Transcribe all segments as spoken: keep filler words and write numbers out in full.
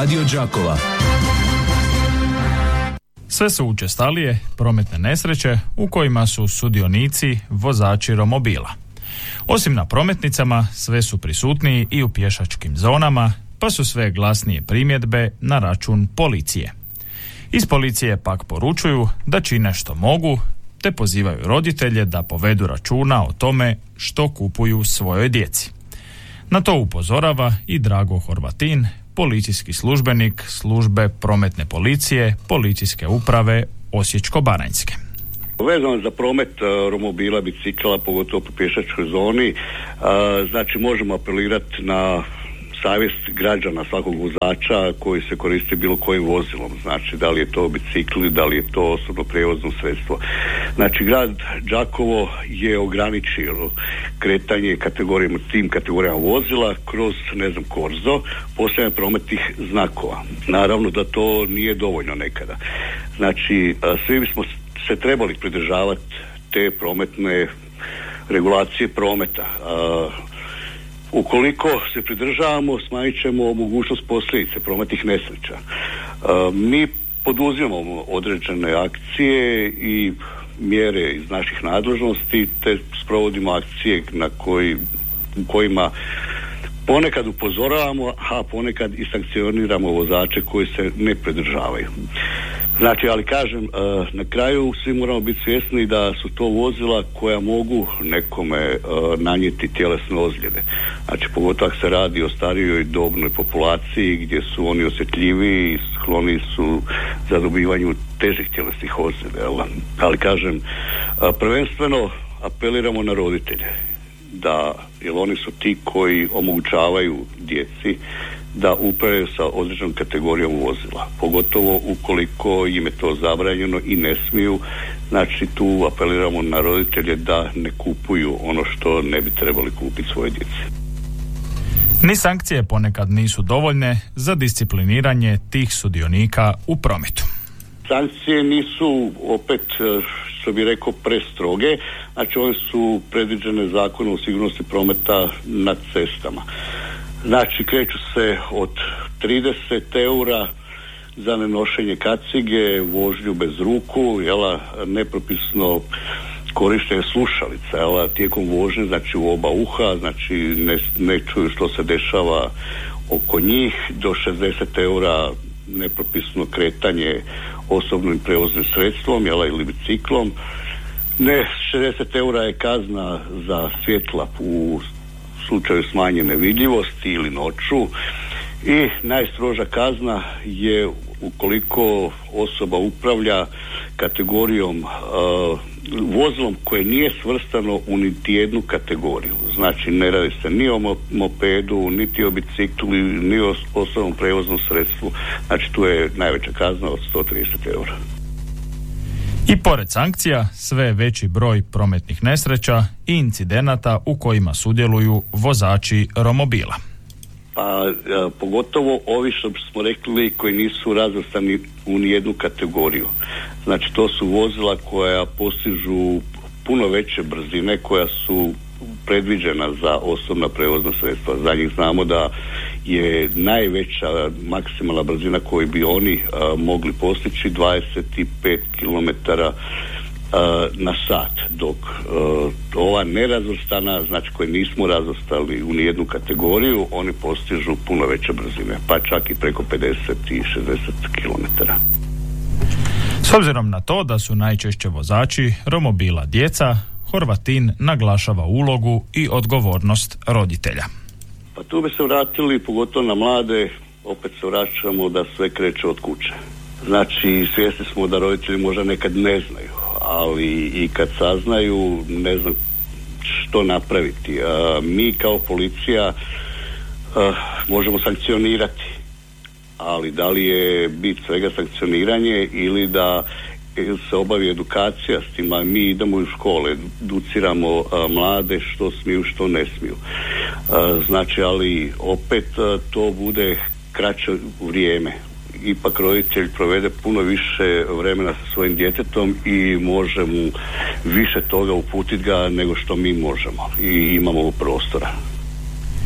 Radio Đakova. Sve su učestalije prometne nesreće u kojima su sudionici vozači romobila. Osim na prometnicama, sve su prisutniji i u pješačkim zonama, pa su sve glasnije primjedbe na račun policije. Iz policije pak poručuju da čine što mogu, te pozivaju roditelje da povedu računa o tome što kupuju svojoj djeci. Na to upozorava i Drago Horvatin, policijski službenik službe prometne policije Policijske uprave Osječko-baranjske. Vezano za promet uh, romobila, bicikla, pogotovo po pješačkoj zoni, uh, znači možemo apelirati na savjest građana, svakog vozača koji se koristi bilo kojim vozilom, znači da li je to bicikl, da li je to osobno prijevozno sredstvo. Znači grad Đakovo je ograničio kretanje kategorijama, tim kategorijama vozila kroz, ne znam, korzo, postavljanje prometnih znakova. Naravno da to nije dovoljno nekada. Znači svi bismo se trebali pridržavati te prometne regulacije prometa. Ukoliko se pridržavamo, smanjit ćemo mogućnost posljedice prometnih nesreća. Mi poduzimamo određene akcije i mjere iz naših nadležnosti, te sprovodimo akcije na koji, u kojima ponekad upozoravamo, a ponekad i sankcioniramo vozače koji se ne pridržavaju. Znači, ali kažem, na kraju svi moramo biti svjesni da su to vozila koja mogu nekome nanijeti tjelesne ozljede. Znači, pogotovo ako se radi o starijoj dobnoj populaciji gdje su oni osjetljiviji i skloni su za dobivanju težih tjelesnih ozljeda. Ali kažem, prvenstveno apeliramo na roditelje da, jer oni su ti koji omogućavaju djeci da upravljaju sa određenom kategorijom vozila, pogotovo ukoliko im je to zabranjeno i ne smiju. Znači tu apeliramo na roditelje da ne kupuju ono što ne bi trebali kupiti svoje djeci. Ni sankcije ponekad nisu dovoljne za discipliniranje tih sudionika u prometu. Sankcije nisu, opet, što bi rekao, prestroge, znači one su predviđene Zakonom o sigurnosti prometa na cestama. Znači kreću se od trideset eura za nenošenje kacige, vožnju bez ruku, jela, nepropisno korištenje slušalica, jela, tijekom vožnje, znači u oba uha, znači ne, ne čuju što se dešava oko njih, do šezdeset eura nepropisno kretanje osobnim prevoznim sredstvom, jela, ili biciklom. Ne, šezdeset eura je kazna za svjetla u slučaju smanjene vidljivosti ili noću, i najstroža kazna je ukoliko osoba upravlja kategorijom uh, vozilom koje nije svrstano u niti jednu kategoriju. Znači ne radi se ni o mopedu, niti o biciklu, ni o osobnom prevoznom sredstvu. Znači tu je najveća kazna od sto trideset eura. I pored sankcija, sve veći broj prometnih nesreća i incidenata u kojima sudjeluju vozači romobila. Pa a, pogotovo ovi što smo rekli koji nisu razvrstani u nijednu kategoriju. Znači to su vozila koja postižu puno veće brzine, koja su predviđena za osobna prevozna sredstva. Za njih znamo da je najveća maksimalna brzina koju bi oni a, mogli postići dvadeset pet kilometara na sat, dok uh, ova nerazvrstana, znači koje nismo razvrstali u nijednu kategoriju, oni postižu puno veće brzine, pa čak i preko pedeset i šezdeset kilometara. S obzirom na to da su najčešće vozači romobila djeca, Horvatin naglašava ulogu i odgovornost roditelja. Pa tu bi se vratili, pogotovo na mlade, opet se vraćamo da sve kreće od kuće. Znači svjesni smo da roditelji možda nekad ne znaju, ali i kad saznaju ne znam što napraviti. A, mi kao policija a, možemo sankcionirati, ali da li je bit svega sankcioniranje ili da se obavi edukacija s tim, a mi idemo u škole, educiramo a, mlade što smiju, što ne smiju. A, znači, ali opet a, to bude kraće vrijeme. Ipak roditelj provede puno više vremena sa svojim djetetom i može mu više toga uputiti ga nego što mi možemo i imamo prostora.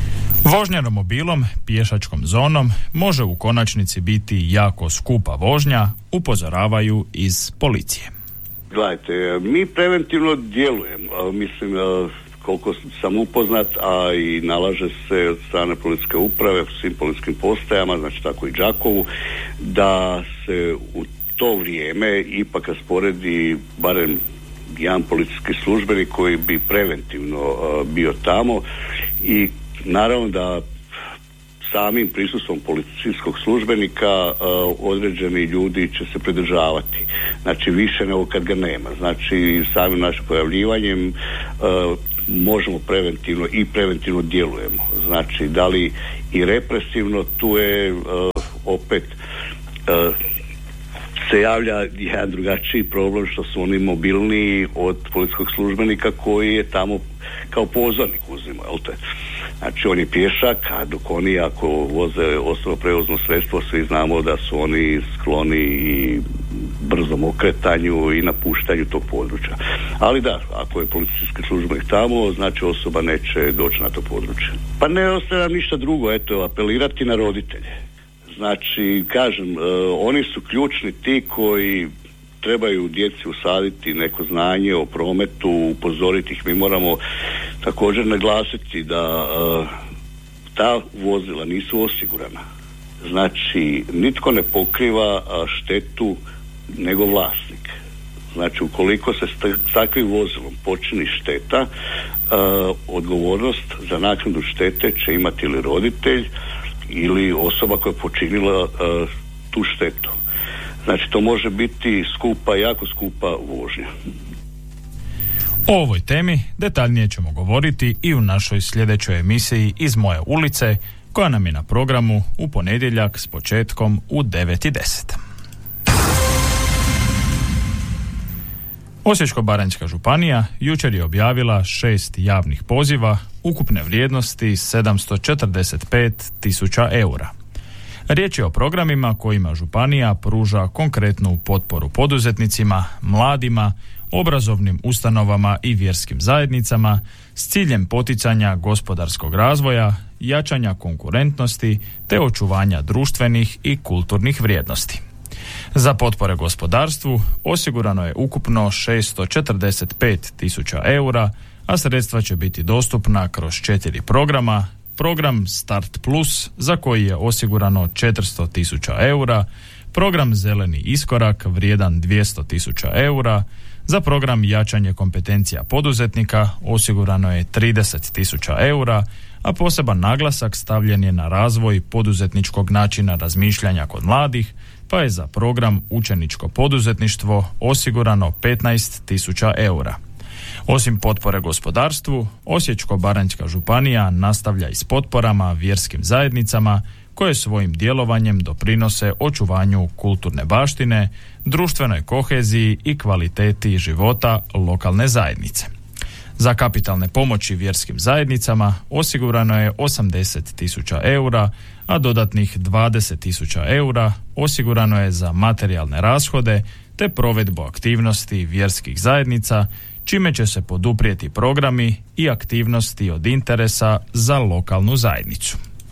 Vožnja romobilom, pješačkom zonom može u konačnici biti jako skupa vožnja, upozoravaju iz policije. Gledajte, mi preventivno djelujemo, mislim koliko sam upoznat, a i nalaže se od strane policijske uprave u svim policijskim postajama, znači tako i Đakovu, da se u to vrijeme ipak rasporedi barem jedan policijski službenik koji bi preventivno uh, bio tamo i naravno da samim prisustvom policijskog službenika uh, određeni ljudi će se pridržavati. Znači više nego kad ga nema. Znači samim našim pojavljivanjem uh, možemo preventivno i preventivno djelujemo. Znači da li i represivno, tu je uh, opet uh, se javlja jedan drugačiji problem što su oni mobilniji od policijskog službenika koji je tamo kao pozornik uzima, jel te? Znači on je pješak, a dok oni ako voze osobno prevozno sredstvo, svi znamo da su oni skloni i brzom okretanju i napuštanju tog područja. Ali da, ako je policijski službenik tamo, znači osoba neće doći na to područje. Pa ne ostaje nam ništa drugo, eto, apelirati na roditelje. Znači, kažem, uh, oni su ključni ti koji trebaju djeci usaditi neko znanje o prometu, upozoriti ih. Mi moramo također naglasiti da uh, ta vozila nisu osigurana. Znači, nitko ne pokriva uh, štetu nego vlasnik. Znači, ukoliko se s takvim vozilom počini šteta, uh, odgovornost za naknadu štete će imati ili roditelj ili osoba koja je počinila uh, tu štetu. Znači to može biti skupa, jako skupa vožnja. O ovoj temi detaljnije ćemo govoriti i u našoj sljedećoj emisiji Iz moje ulice, koja nam je na programu u ponedjeljak s početkom u devet i deset. Osječko-baranjska županija jučer je objavila šest javnih poziva ukupne vrijednosti sedamsto četrdeset pet tisuća eura. Riječ je o programima kojima županija pruža konkretnu potporu poduzetnicima, mladima, obrazovnim ustanovama i vjerskim zajednicama s ciljem poticanja gospodarskog razvoja, jačanja konkurentnosti te očuvanja društvenih i kulturnih vrijednosti. Za potpore gospodarstvu osigurano je ukupno šeststo četrdeset pet tisuća eura, a sredstva će biti dostupna kroz četiri programa. Program Start Plus, za koji je osigurano četiristo tisuća eura, program Zeleni iskorak vrijedan dvjesto tisuća eura, za program Jačanje kompetencija poduzetnika osigurano je trideset tisuća eura, a poseban naglasak stavljen je na razvoj poduzetničkog načina razmišljanja kod mladih, pa je za program Učeničko poduzetništvo osigurano petnaest tisuća eura. Osim potpore gospodarstvu, Osječko-baranjska županija nastavlja i s potporama vjerskim zajednicama koje svojim djelovanjem doprinose očuvanju kulturne baštine, društvenoj koheziji i kvaliteti života lokalne zajednice. Za kapitalne pomoći vjerskim zajednicama osigurano je osamdeset tisuća eura, a dodatnih dvadeset tisuća eura osigurano je za materijalne rashode te provedbu aktivnosti vjerskih zajednica, čime će se poduprijeti programi i aktivnosti od interesa za lokalnu zajednicu.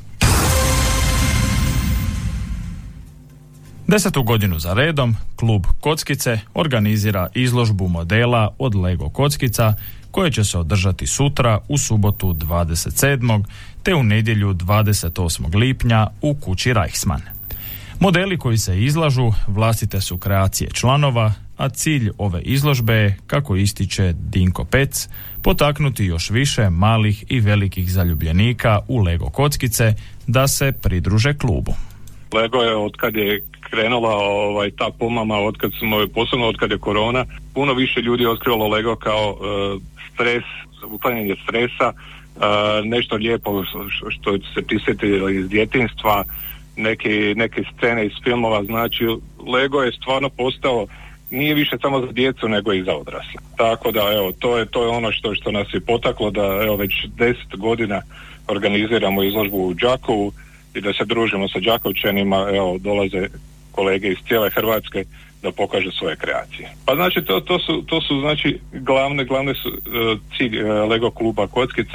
Desetu godinu za redom klub Kockice organizira izložbu modela od Lego kockica koje će se održati sutra u subotu dvadeset sedmog te u nedjelju dvadeset osmog lipnja u kući Reichsmann. Modeli koji se izlažu vlastite su kreacije članova, a cilj ove izložbe je, kako ističe Dinko Pec, potaknuti još više malih i velikih zaljubljenika u Lego kockice da se pridruže klubu. Lego je otkad je krenula ovaj, ta pomama, otkad smo, posebno otkad je korona, puno više ljudi je otkrilo Lego kao uh, stres, uklanjanje stresa, uh, nešto lijepo što, što se prisjetili iz djetinjstva, neke, neke scene iz filmova. Znači Lego je stvarno postao, nije više samo za djecu nego i za odrasle. Tako da evo, to je, to je ono što, što nas je potaklo da evo već deset godina organiziramo izložbu u Đakovu i da se družimo sa Đakovčanima. Evo, dolaze kolege iz cijele Hrvatske da pokažu svoje kreacije. Pa znači to, to su, to su znači glavne, glavne su uh, cilj uh, Lego kluba Kockice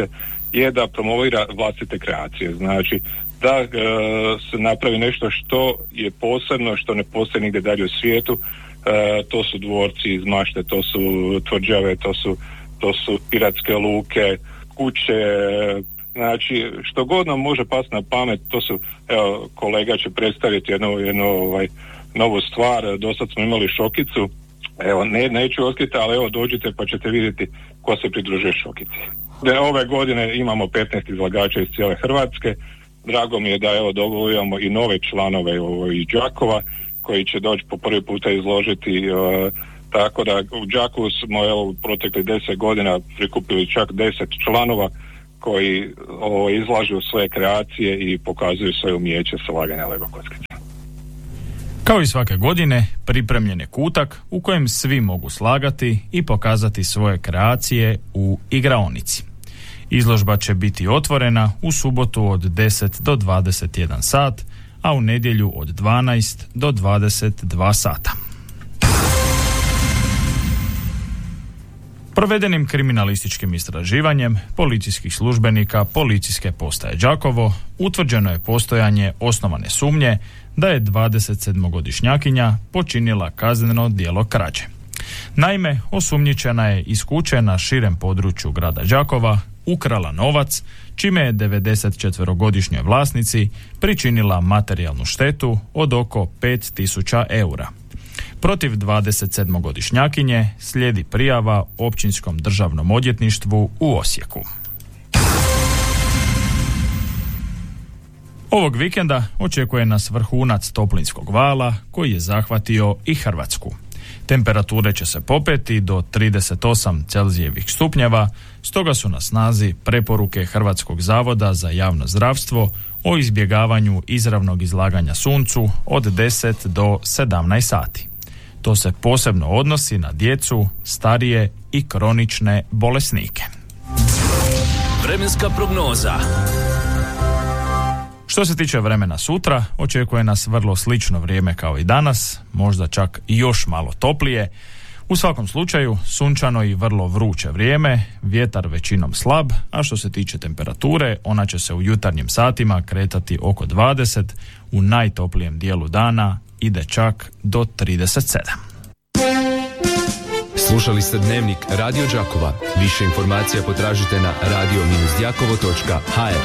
je da promovira vlastite kreacije. Znači da e, se napravi nešto što je posebno, što ne postoji nigdje dalje u svijetu. E, to su dvorci iz mašte, to su tvrđave, to su, to su piratske luke, kuće, znači što god nam može pasti na pamet. To su, evo, kolega će predstaviti jednu, jednu ovaj, novu stvar. Dosad smo imali šokicu, evo ne, neću otkriti, ali evo dođite pa ćete vidjeti ko se pridružuje šokici. Ove godine imamo petnaest izlagača iz cijele Hrvatske. Drago mi je da evo dovolujemo i nove članove iz Đakova koji će doći po prvi puta izložiti, uh, tako da u Đakovu smo evo u proteklih deset godina prikupili čak deset članova koji ovo, izlažu svoje kreacije i pokazuju svoje umijeće sa laganja Lego kockica. Kao i svake godine, pripremljen je kutak u kojem svi mogu slagati i pokazati svoje kreacije u igraonici. Izložba će biti otvorena u subotu od deset do dvadeset jedan sat, a u nedjelju od dvanaest do dvadeset dva sata. Provedenim kriminalističkim istraživanjem policijskih službenika Policijske postaje Đakovo utvrđeno je postojanje osnovane sumnje da je dvadesetsedmogodišnjakinja počinila kazneno djelo krađe. Naime, osumnjičena je iz kuće na širem području grada Đakova ukrala novac, čime je devedesetčetverogodišnjoj vlasnici pričinila materijalnu štetu od oko pet tisuća eura. Protiv dvadesetsedmogodišnjakinje slijedi prijava Općinskom državnom odvjetništvu u Osijeku. Ovog vikenda očekuje nas vrhunac toplinskog vala koji je zahvatio i Hrvatsku. Temperature će se popeti do trideset osam Celzijevih stupnjeva, stoga su na snazi preporuke Hrvatskog zavoda za javno zdravstvo o izbjegavanju izravnog izlaganja suncu od deset do sedamnaest sati. To se posebno odnosi na djecu, starije i kronične bolesnike. Vremenska prognoza. Što se tiče vremena sutra, očekuje nas vrlo slično vrijeme kao i danas, možda čak i još malo toplije. U svakom slučaju, sunčano i vrlo vruće vrijeme, vjetar većinom slab, a što se tiče temperature, ona će se u jutarnjim satima kretati oko dvadeset, u najtoplijem dijelu dana ide čak do trideset sedam. Slušali ste Dnevnik Radio Đakova. Više informacija potražite na radio dash đakovo točka ha er.